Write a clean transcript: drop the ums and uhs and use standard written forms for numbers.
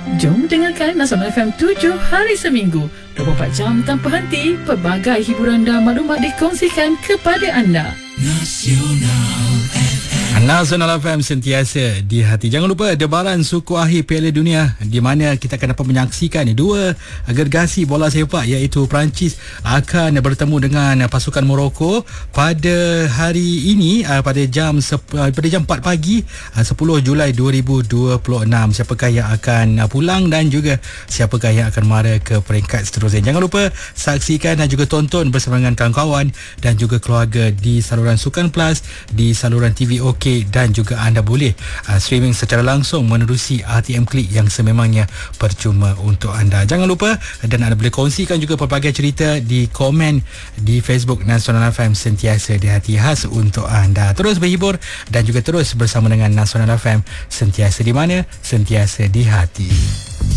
Jom dengarkan Nasional FM 7 hari seminggu, 24 jam tanpa henti. Pelbagai hiburan dan maklumat dikongsikan kepada anda. Nasional FM sentiasa di hati. Jangan lupa debaran suku akhir Piala Dunia, di mana kita akan dapat menyaksikan dua gergasi bola sepak, iaitu Perancis akan bertemu dengan pasukan Morocco pada hari ini pada jam 4 pagi 10 Julai 2026. Siapakah yang akan pulang dan juga siapakah yang akan mara ke peringkat seterusnya. Jangan lupa saksikan dan juga tonton bersama dengan kawan-kawan dan juga keluarga di saluran Sukan Plus, di saluran TV OK, dan juga anda boleh streaming secara langsung menerusi RTM Klik yang sememangnya percuma untuk anda. Jangan lupa dan anda boleh kongsikan juga pelbagai cerita di komen di Facebook Nasional FM sentiasa di hati, khas untuk anda. Terus berhibur dan juga terus bersama dengan Nasional FM sentiasa di mana? Sentiasa di hati.